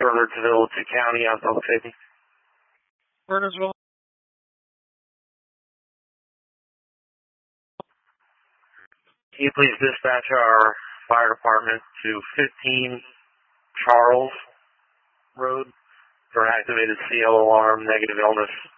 Burgersville to County on public safety. Burgersville. Can you please dispatch our fire department to 15 Charles Road for an activated CL alarm, negative illness